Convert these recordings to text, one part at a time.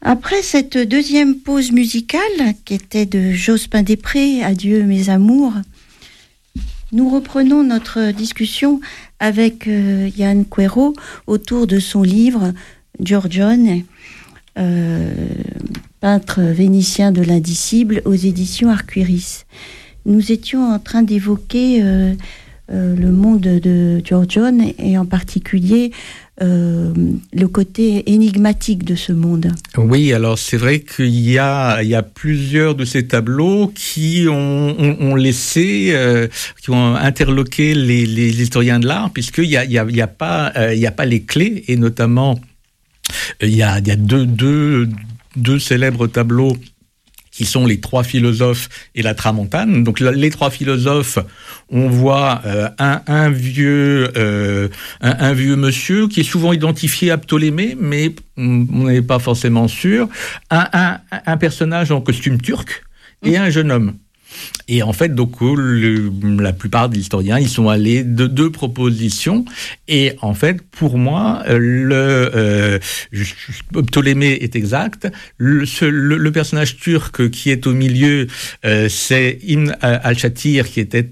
Après cette deuxième pause musicale, qui était de Jospin-Després, Adieu mes amours, nous reprenons notre discussion avec Yann Quero autour de son livre Giorgione, peintre vénitien de l'indicible, aux éditions Arcueris. Nous étions en train d'évoquer le monde de Giorgione et en particulier le côté énigmatique de ce monde. Oui, alors c'est vrai qu'il y a plusieurs de ces tableaux qui ont laissé, qui ont interloqué les historiens de l'art, puisqu'il y a pas les clés, et notamment il y a deux célèbres tableaux qui sont les trois philosophes et la Tramontane. Donc les trois philosophes, on voit un vieux monsieur qui est souvent identifié à Ptolémée, mais on n'est pas forcément sûr. Un personnage en costume turc et un jeune homme. Et en fait, donc, la plupart des historiens, ils sont allés de deux propositions. Et en fait, pour moi, Ptolémée est exact. Le personnage turc qui est au milieu, c'est Ibn al-Shatir, qui était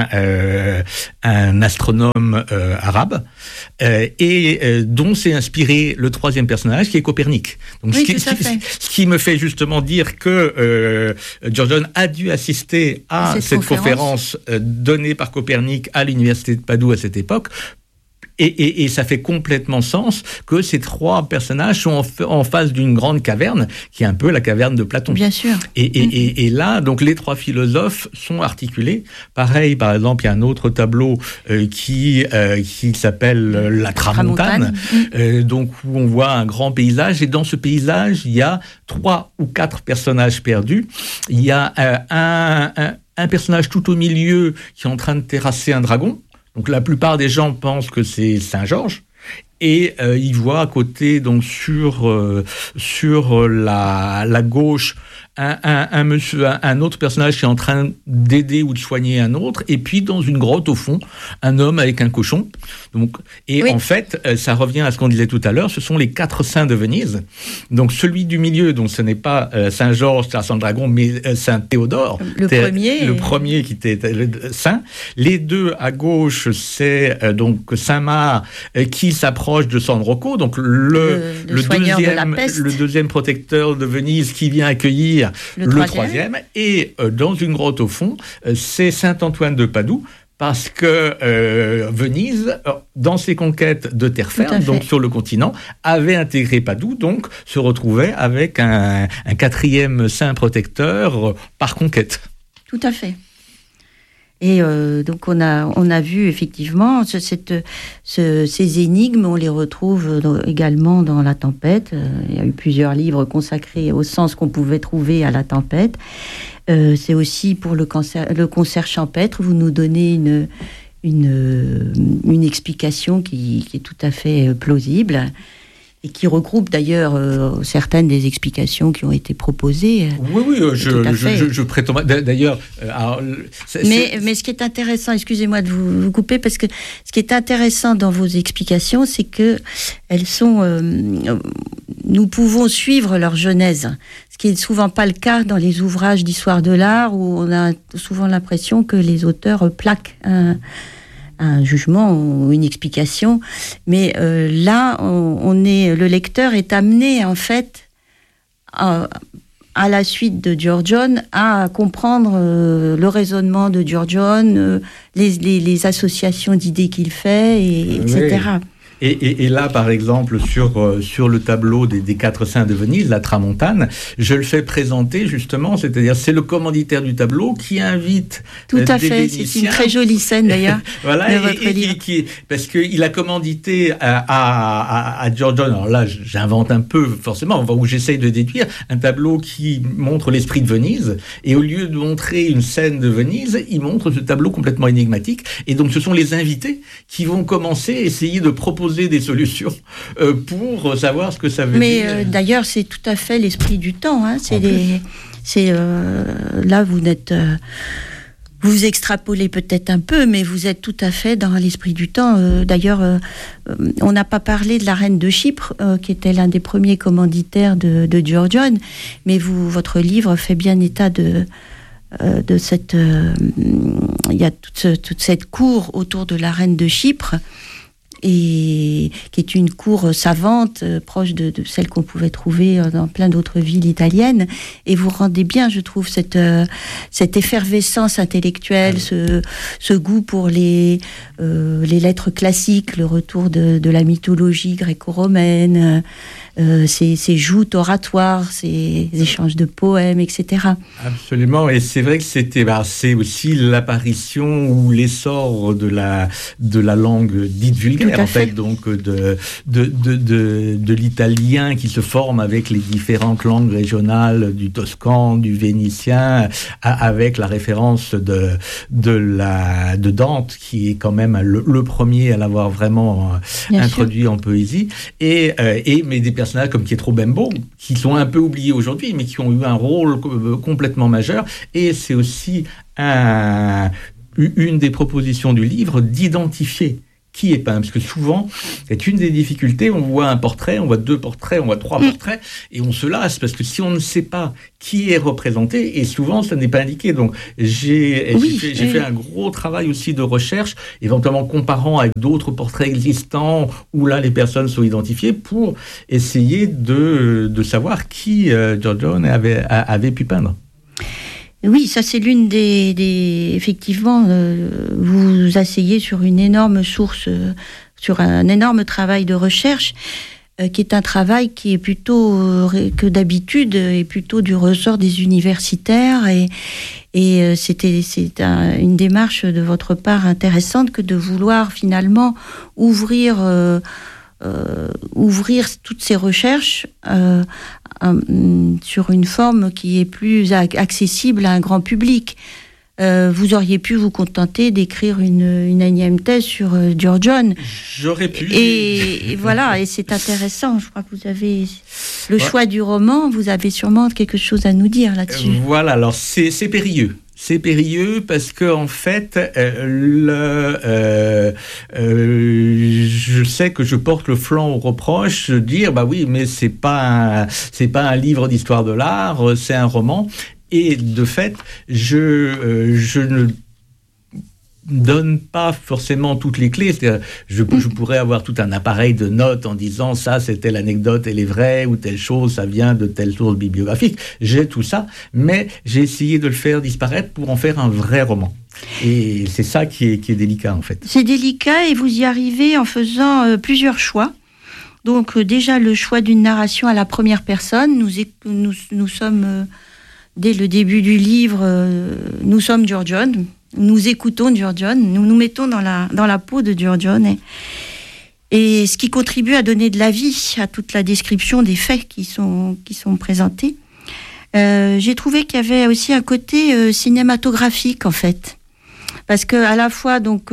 un astronome arabe, et dont s'est inspiré le troisième personnage, qui est Copernic. Donc, oui, ce qui me fait justement dire que Giorgione a dû assister à cette conférence donnée par Copernic à l'université de Padoue à cette époque. Et ça fait complètement sens que ces trois personnages sont en face d'une grande caverne, qui est un peu la caverne de Platon. Bien sûr. Et là, donc, les trois philosophes sont articulés. Pareil, par exemple, il y a un autre tableau qui s'appelle La Tramontane, donc, où on voit un grand paysage. Et dans ce paysage, il y a 3 ou 4 personnages perdus. Il y a un personnage tout au milieu qui est en train de terrasser un dragon. Donc la plupart des gens pensent que c'est Saint-Georges, et ils voient à côté, donc sur la gauche, un autre personnage qui est en train d'aider ou de soigner un autre, et puis dans une grotte au fond, un homme avec un cochon. Donc, oui. En fait, ça revient à ce qu'on disait tout à l'heure, ce sont les 4 saints de Venise. Donc celui du milieu, donc ce n'est pas Saint-Georges, Saint Dragon, mais Saint Théodore, le premier qui était le saint. Les deux à gauche, c'est donc Saint Marc qui s'approche de San Rocco, donc le deuxième protecteur de Venise qui vient accueillir le troisième. Et dans une grotte au fond, c'est Saint-Antoine de Padoue, parce que Venise, dans ses conquêtes de terre ferme, donc sur le continent, avait intégré Padoue, donc se retrouvait avec un quatrième saint protecteur par conquête. Tout à fait. Et donc on a vu effectivement ces énigmes, on les retrouve également dans La Tempête. Il y a eu plusieurs livres consacrés au sens qu'on pouvait trouver à La Tempête. C'est aussi pour le concert champêtre. Vous nous donnez une explication qui est tout à fait plausible. Et qui regroupe d'ailleurs certaines des explications qui ont été proposées. Oui, je prétends. D'ailleurs, mais ce qui est intéressant, excusez-moi de vous couper, parce que ce qui est intéressant dans vos explications, c'est que elles sont. Nous pouvons suivre leur genèse, ce qui est souvent pas le cas dans les ouvrages d'histoire de l'art, où on a souvent l'impression que les auteurs plaquent un jugement ou une explication, mais là, le lecteur est amené en fait à la suite de Giorgione à comprendre le raisonnement de Giorgione, les associations d'idées qu'il fait, etc. Oui. Et là, par exemple, sur le tableau des 4 saints de Venise, la Tramontane, je le fais présenter justement, c'est-à-dire c'est le commanditaire du tableau qui invite tout à fait, Vénitiens. C'est une très jolie scène d'ailleurs. Voilà, parce qu'il a commandité à Giorgione. Alors là, j'invente un peu forcément, où j'essaye de déduire un tableau qui montre l'esprit de Venise, et au lieu de montrer une scène de Venise, il montre ce tableau complètement énigmatique. Et donc, ce sont les invités qui vont commencer à essayer de proposer des solutions pour savoir ce que ça veut dire. Mais d'ailleurs, c'est tout à fait l'esprit du temps. Hein. Là, vous n'êtes Vous extrapolez peut-être un peu, mais vous êtes tout à fait dans l'esprit du temps. D'ailleurs, on n'a pas parlé de la reine de Chypre, qui était l'un des premiers commanditaires de Giorgione, mais votre livre fait bien état de cette... Il y a toute cette cour autour de la reine de Chypre, et qui est une cour savante, proche de celle qu'on pouvait trouver dans plein d'autres villes italiennes. Et vous rendez bien, je trouve, cette effervescence intellectuelle, ce goût pour les lettres classiques, le retour de la mythologie gréco-romaine, ces joutes oratoires, ces échanges de poèmes, etc. Absolument, et c'est vrai que c'est aussi l'apparition ou l'essor de la langue dite vulgaire, en fait, donc de l'italien qui se forme avec les différentes langues régionales, du toscan, du vénitien, avec la référence de Dante, qui est quand même le premier à l'avoir vraiment introduit en poésie, mais des personnages comme Pietro Bembo, qui sont un peu oubliés aujourd'hui, mais qui ont eu un rôle complètement majeur. Et c'est aussi une des propositions du livre d'identifier qui est peint, parce que souvent, c'est une des difficultés, on voit un portrait, on voit 2 portraits, on voit 3 portraits, et on se lasse, parce que si on ne sait pas qui est représenté, et souvent, ça n'est pas indiqué. Donc, j'ai fait un gros travail aussi de recherche, éventuellement comparant avec d'autres portraits existants, où là, les personnes sont identifiées, pour essayer de savoir qui Giorgione avait pu peindre. Oui, ça c'est l'une des effectivement, vous asseyez sur une énorme source, sur un énorme travail de recherche, qui est un travail qui est plutôt que d'habitude est plutôt du ressort des universitaires, et c'est une démarche de votre part intéressante que de vouloir finalement ouvrir toutes ces recherches sur une forme qui est plus accessible à un grand public. Vous auriez pu vous contenter d'écrire une énième thèse sur Giorgione. J'aurais pu. Et voilà, et c'est intéressant. Je crois que vous avez le choix du roman, vous avez sûrement quelque chose à nous dire là-dessus. Voilà, alors c'est périlleux. C'est périlleux parce que en fait, je sais que je porte le flanc au reproche de dire bah oui, mais c'est pas un livre d'histoire de l'art, c'est un roman. Et de fait, je ne donne pas forcément toutes les clés. C'est-à-dire, je pourrais avoir tout un appareil de notes en disant ça, c'est telle anecdote, elle est vraie, ou telle chose, ça vient de telle source bibliographique. J'ai tout ça, mais j'ai essayé de le faire disparaître pour en faire un vrai roman. Et c'est ça qui est délicat, en fait. C'est délicat, et vous y arrivez en faisant plusieurs choix. Donc déjà, le choix d'une narration à la première personne. Nous sommes, dès le début du livre, nous sommes Giorgione. Nous écoutons Giorgione, nous nous mettons dans la peau de Giorgione, et ce qui contribue à donner de la vie à toute la description des faits qui sont présentés. J'ai trouvé qu'il y avait aussi un côté cinématographique, en fait, parce que à la fois donc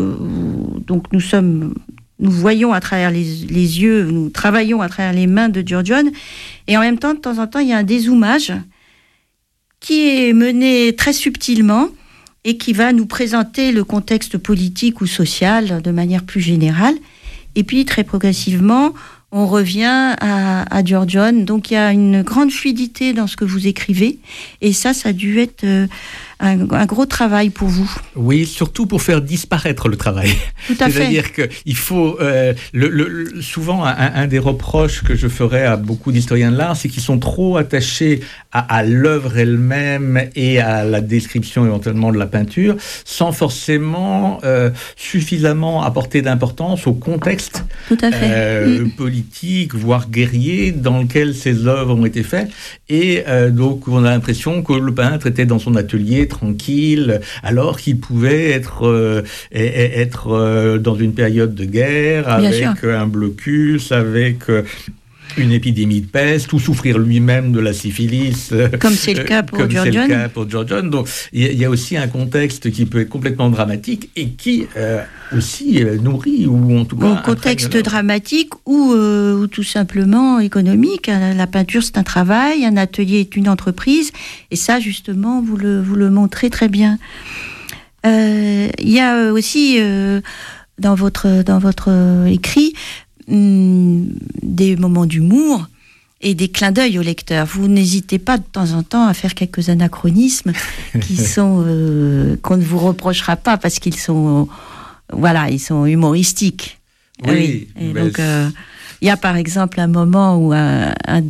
nous voyons à travers les yeux, nous travaillons à travers les mains de Giorgione, et en même temps, de temps en temps, il y a un dézoomage qui est mené très subtilement, et qui va nous présenter le contexte politique ou social de manière plus générale. Et puis, très progressivement, on revient à Giorgione. Donc, il y a une grande fluidité dans ce que vous écrivez. Et ça a dû être un gros travail pour vous. Oui, surtout pour faire disparaître le travail. Tout à fait. C'est-à-dire qu'il faut... souvent, un des reproches que je ferais à beaucoup d'historiens de l'art, c'est qu'ils sont trop attachés à l'œuvre elle-même et à la description éventuellement de la peinture, sans forcément suffisamment apporter d'importance au contexte politique, voire guerrier, dans lequel ces œuvres ont été faites. Et donc, on a l'impression que le peintre était dans son atelier, tranquille, alors qu'il pouvait être dans une période de guerre, avec un blocus, avec une épidémie de peste ou souffrir lui-même de la syphilis. Comme c'est le cas pour George John. Donc, il y a aussi un contexte qui peut être complètement dramatique et qui aussi nourrit ou en tout cas... Un contexte dramatique ou tout simplement économique. La peinture, c'est un travail, un atelier est une entreprise. Et ça, justement, vous le montrez très bien. Il y a aussi dans votre écrit des moments d'humour et des clins d'œil au lecteur. Vous n'hésitez pas de temps en temps à faire quelques anachronismes qui sont qu'on ne vous reprochera pas parce qu'ils sont ils sont humoristiques. Oui. Et donc il y a par exemple un moment où un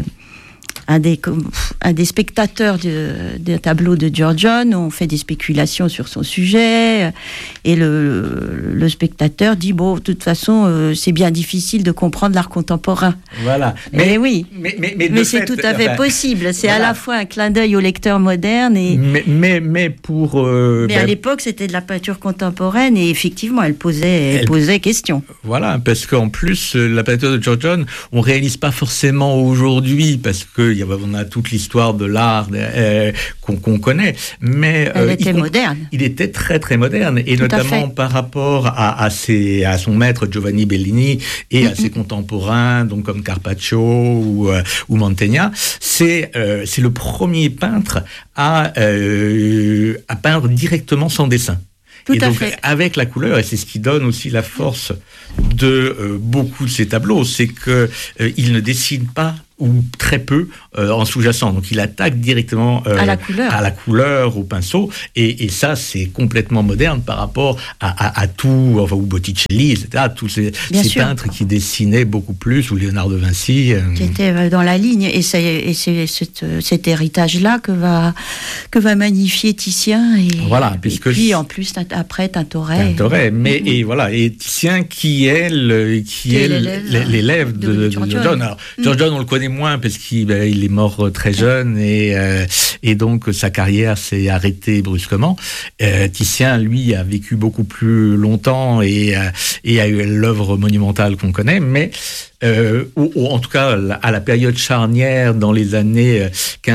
des spectateurs des tableaux de George John ont fait des spéculations sur son sujet et le spectateur dit de toute façon c'est bien difficile de comprendre l'art contemporain. Voilà. Mais c'est tout à fait possible. C'est à la fois un clin d'œil au lecteur moderne et mais à l'époque c'était de la peinture contemporaine et effectivement elle posait question. Voilà, parce qu'en plus la peinture de George John on réalise pas forcément aujourd'hui parce que on a toute l'histoire de l'art qu'on connaît, mais elle était moderne. Il était très très moderne, et tout notamment par rapport à son maître Giovanni Bellini et à ses contemporains, donc comme Carpaccio ou Mantegna. C'est le premier peintre à peindre directement sans dessin. Tout et à donc, fait. avec la couleur, et c'est ce qui donne aussi la force de beaucoup de ces tableaux, c'est qu'il ne dessine pas ou très peu en sous-jacent. Donc il attaque directement à la couleur, au pinceau, et ça c'est complètement moderne par rapport à tout, ou Botticelli, etc., tous ces peintres qui dessinaient beaucoup plus, ou Léonard de Vinci. Qui étaient dans la ligne, et c'est cet héritage-là que va magnifier Titien, et puis en plus après Tintoret. Et Titien qui est l'élève de George John. Alors, George John on le connaît moins parce qu'il est mort très jeune et donc sa carrière s'est arrêtée brusquement. Titien, lui, a vécu beaucoup plus longtemps et a eu l'œuvre monumentale qu'on connaît, mais ou en tout cas à la période charnière dans les années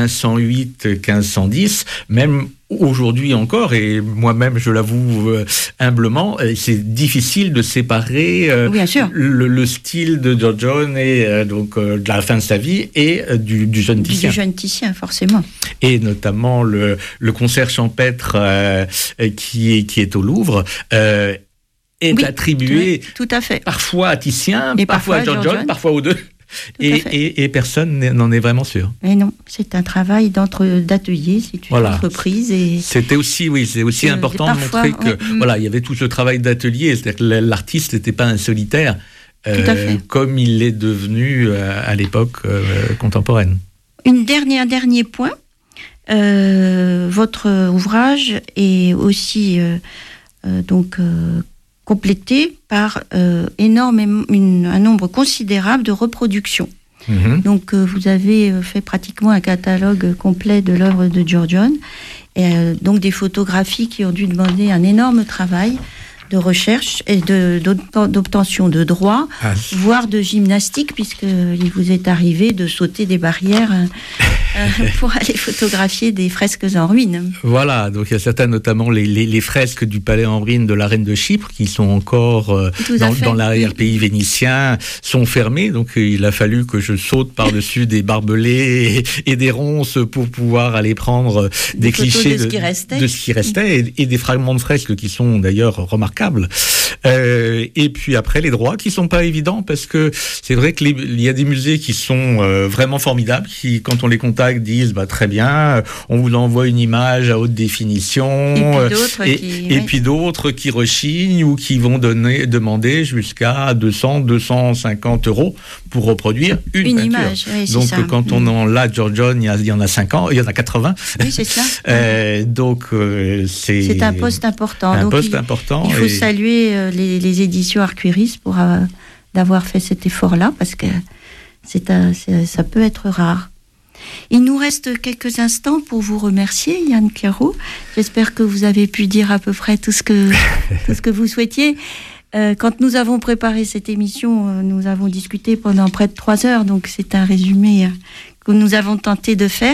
1508-1510, même aujourd'hui encore, et moi-même je l'avoue humblement, c'est difficile de séparer le style de George John et donc de la fin de sa vie et du jeune Titien. Du jeune Titien, forcément. Et notamment le concert champêtre qui est au Louvre. Est attribué tout à fait. Parfois à Titien, parfois à George John, parfois aux deux. Et personne n'en est vraiment sûr. Mais non, c'est un travail d'atelier, c'est une entreprise. C'est aussi important de montrer que il y avait tout ce travail d'atelier, c'est-à-dire que l'artiste n'était pas un solitaire, comme il l'est devenu à l'époque contemporaine. Un dernier point, votre ouvrage est aussi complété par un nombre considérable de reproductions. Donc vous avez fait pratiquement un catalogue complet de l'œuvre de George John, et donc des photographies qui ont dû demander un énorme travail de recherche et d'obtention de droits, voire de gymnastique, puisqu'il vous est arrivé de sauter des barrières pour aller photographier des fresques en ruine. Voilà, donc il y a certaines, notamment les fresques du palais en ruine de la reine de Chypre, qui sont encore dans l'arrière-pays vénitien, sont fermées, donc il a fallu que je saute par-dessus des barbelés et des ronces pour pouvoir aller prendre des clichés de ce qui restait et des fragments de fresques qui sont d'ailleurs remarquables. Et puis après les droits qui sont pas évidents, parce que c'est vrai qu'il y a des musées qui sont vraiment formidables, qui quand on les contacte disent très bien, on vous envoie une image à haute définition, et puis d'autres qui rechignent ou qui vont demander jusqu'à 200-250 € pour reproduire une peinture. Image. Oui, donc quand on en l'a George John, il y en a 50, il y en a 80. Oui, c'est ça. Donc c'est un poste important. Il faut saluer les éditions Arcueris pour d'avoir fait cet effort-là, parce que ça peut être rare. Il nous reste quelques instants pour vous remercier, Yann Quérot. J'espère que vous avez pu dire à peu près tout ce que vous souhaitiez. Quand nous avons préparé cette émission, nous avons discuté pendant près de 3 heures, donc c'est un résumé que nous avons tenté de faire.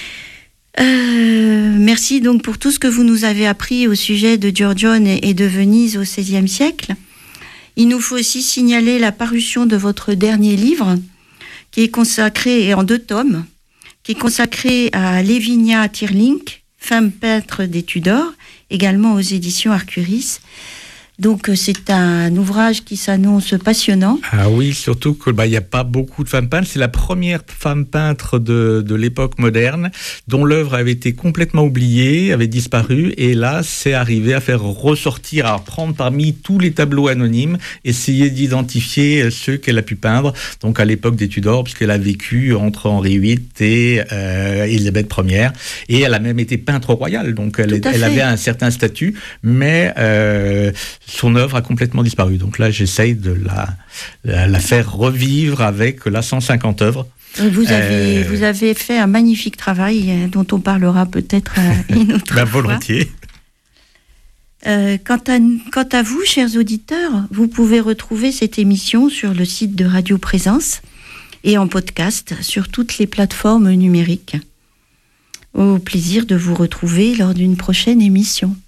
Merci donc pour tout ce que vous nous avez appris au sujet de Giorgione et de Venise au XVIe siècle. Il nous faut aussi signaler la parution de votre dernier livre, qui est consacré, en 2 tomes, qui est consacré à Lavinia Teirlinck, femme peintre des Tudors, également aux éditions Arcuris. Donc c'est un ouvrage qui s'annonce passionnant. Ah oui, surtout que il y a pas beaucoup de femmes peintres. C'est la première femme peintre de l'époque moderne dont l'œuvre avait été complètement oubliée, avait disparu, et là c'est arrivé à faire ressortir, à prendre parmi tous les tableaux anonymes, essayer d'identifier ceux qu'elle a pu peindre. Donc à l'époque des Tudors, puisqu'elle a vécu entre Henri VIII et Élisabeth Ier, et elle a même été peintre royale. Donc elle avait un certain statut, mais son œuvre a complètement disparu. Donc là, j'essaye de la faire revivre avec la 150 œuvres. Vous avez fait un magnifique travail dont on parlera peut-être une autre fois. Volontiers. Quant à vous, chers auditeurs, vous pouvez retrouver cette émission sur le site de Radio Présence et en podcast sur toutes les plateformes numériques. Au plaisir de vous retrouver lors d'une prochaine émission.